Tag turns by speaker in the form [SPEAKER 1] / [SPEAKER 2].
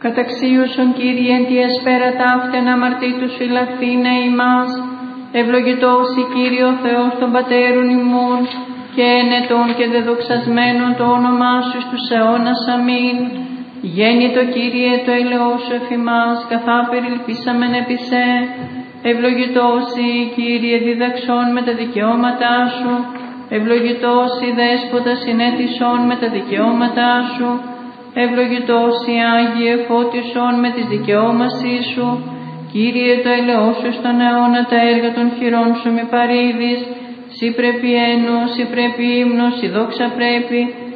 [SPEAKER 1] Καταξίουσον Κύριε εν τη εσπέρα ταύτεν αμαρτήτους φυλαχθήνε ημάς, ευλογητός η Κύριε ο Θεός των Πατέρων ημών, και ενετών και δεδοξασμένων το όνομά σου στους αιώνας αμήν. Γέννητο Κύριε το ελαιός σου εφ' ημάς, καθά περιλπίσαμεν επί σε. Ευλογητός η Κύριε διδαξών με τα δικαιώματά σου, ευλογητός η Δέσποτα συνέτησον με τα δικαιώματά σου, ευλογητός η Άγιε φώτισον με τις δικαιώμασής σου. Κύριε το ελαιός σου στον αιώνα τα έργα των χειρών σου μη παρήδεις, σύ πρέπει ένος, σύ πρέπει ύμνος, σύ δόξα πρέπει,